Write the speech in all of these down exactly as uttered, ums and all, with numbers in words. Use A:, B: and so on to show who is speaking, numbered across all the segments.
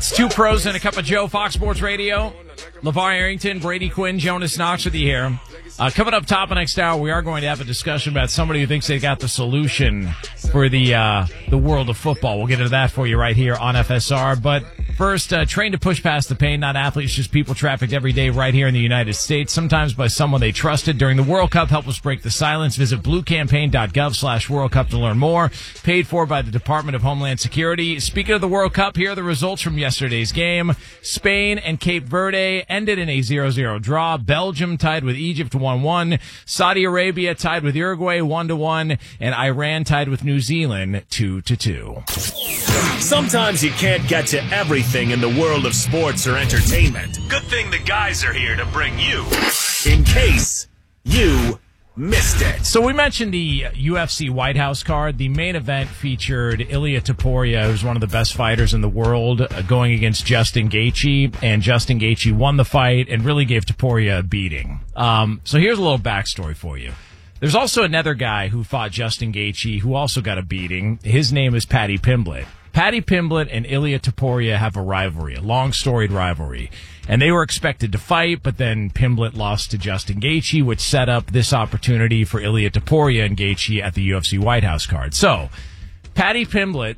A: It's two pros and a cup of Joe, Fox Sports Radio. LeVar Arrington, Brady Quinn, Jonas Knox with you here. Uh, coming up top of next hour, we are going to have a discussion about somebody who thinks they got the solution for the uh, the world of football. We'll get into that for you right here on F S R. But first, uh, trained to push past the pain, not athletes, just people trafficked every day right here in the United States, sometimes by someone they trusted. During the World Cup, help us break the silence. Visit bluecampaign.gov slash World Cup to learn more. Paid for by the Department of Homeland Security. Speaking of the World Cup, here are the results from yesterday's game. Spain and Cape Verde ended in a zero zero draw. Belgium tied with Egypt one one. Saudi Arabia tied with Uruguay one to one. And Iran tied with New Zealand two to two.
B: Sometimes you can't get to everything in the world of sports or entertainment. Good thing the guys are here to bring you, in case you missed it.
A: So we mentioned the U F C White House card. The main event featured Ilia Topuria, who's one of the best fighters in the world, uh, going against Justin Gaethje, and Justin Gaethje won the fight and really gave Topuria a beating. Um, so here's a little backstory for you. There's also another guy who fought Justin Gaethje who also got a beating. His name is Paddy Pimblett. Paddy Pimblett and Ilia Topuria have a rivalry, a long storied rivalry. And they were expected to fight, but then Pimblett lost to Justin Gaethje, which set up this opportunity for Ilia Topuria and Gaethje at the U F C White House card. So, Paddy Pimblett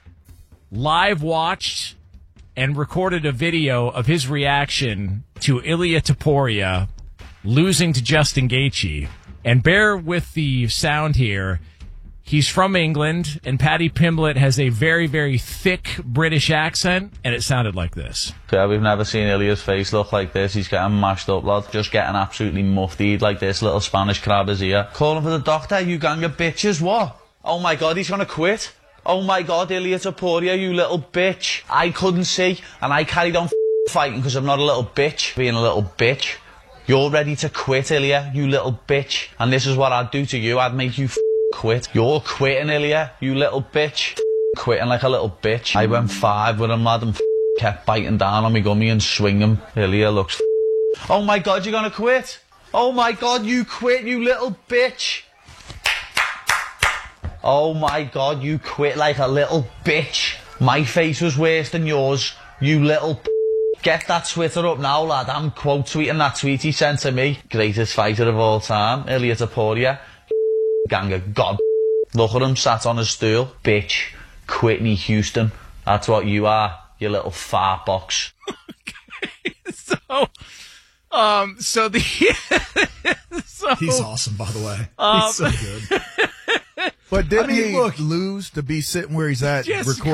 A: live watched and recorded a video of his reaction to Ilia Topuria losing to Justin Gaethje. And bear with the sound here. He's from England, and Paddy Pimblett has a very, very thick British accent, and it sounded like this.
C: Yeah, we've never seen Ilia's face look like this. He's getting mashed up, lad. Just getting absolutely muftied like this little Spanish crab is here. Calling for the doctor, you gang of bitches, what? Oh my God, he's gonna quit. Oh my God, Ilia Topuria, you little bitch. I couldn't see, and I carried on fighting because I'm not a little bitch. Being a little bitch. You're ready to quit, Ilia, you little bitch. And this is what I'd do to you. I'd make you quit. You're quitting, Ilia, you little bitch. Quitting like a little bitch. I went five with him, lad, and kept biting down on me gummy and swinging. Ilia looks. Oh my God, you're gonna quit? Oh my God, you quit, you little bitch. Oh my God, you quit like a little bitch. My face was worse than yours, you little. Get that Twitter up now, lad. I'm quote tweeting that tweet he sent to me. Greatest fighter of all time, Ilia Topuria. Gang of God. Look at him, sat on his stool. Bitch. Whitney Houston. That's what you are, you little fart box.
A: Okay, so, um, so the... so,
D: He's awesome, by the way.
A: Um,
D: He's so good.
E: But didn't
D: I mean,
E: he
D: look,
E: lose to be sitting where he's at
A: Just
E: recording?